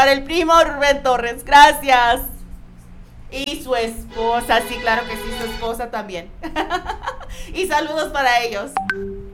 Para el primo Rubén Torres, gracias. Y su esposa, sí, claro que sí, su esposa también. Y saludos para ellos.